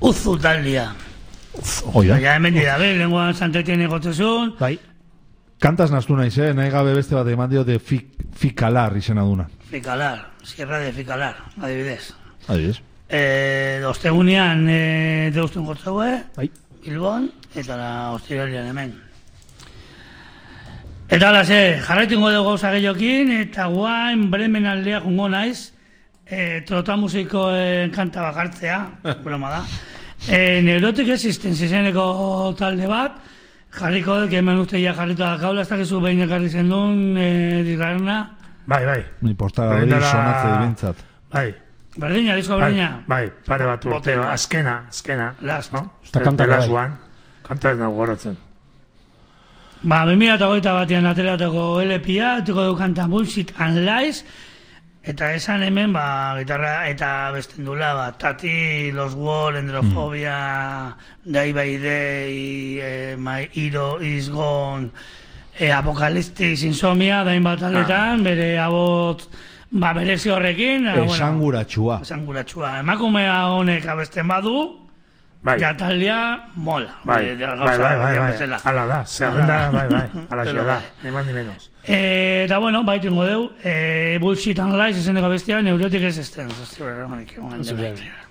Uzu taldia. Oia. Ja, hemen dira, lenguan santetien egotzezun. Bai. Kantaz naztu naiz, nahi gabe beste bat eman dio de Fikalar izena duna. Fikalar, Sierra de Fikalar, adibidez. Adibidez. Ostegunean deustun gotzeue, Bai. Bilbon, eta ostiralian hemen. Eta alase, jarraitungo dugu gauza gehiokin, eta guain Bremen aldea jungo naiz, trotamusikoen kanta bakartzea, broma da. Neurotic Resistance izeneko talde bat, jarriko dut, hemen uste ja jarrita da kaula, ez dakizu behin ekarri zen duen disgarrena. Bai. Mi portada hori sonatze dibintzat. Bai. Berdina, disko berdina. Bai, pare bat urte, azkena. Last. No? Eta kanta bai. Kanta ez nago goratzen. 2008 batean ateratako LP-a, tuko du kanta Bullshit and Lies, eta esan hemen, gitarra eta bestendula, Tati, Los Wall, Endrofobia, Day by Day, My Hero is Gone, Apocalyptic Insomnia, dain bat aletan, bere abot, berezi horrekin. Esanguratsua. Emakumea honek abesten badu, ja taldea mola. Bai. Ala da, zerrenda, bai. Ala da, ni más ni menos. Eta bueno, baitu ingo deu, Bullshit and Lies izeneko bestia, Neurotic Resistance.